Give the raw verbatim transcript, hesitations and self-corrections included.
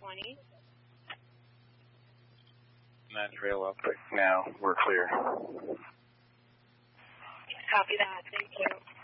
twenty. That trail up right now, we're clear. Copy that. Thank you.